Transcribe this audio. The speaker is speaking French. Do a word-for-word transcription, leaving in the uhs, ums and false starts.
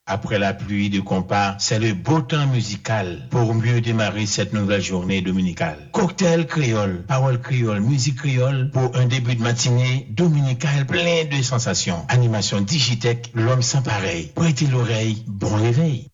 Après la pluie de compas, c'est le beau temps musical pour mieux démarrer cette nouvelle journée dominicale. Cocktail créole, parole créole, musique créole pour un début de matinée dominicale plein de sensations. Animation Digitech, l'homme sans pareil. Prêtez l'oreille, bon réveil.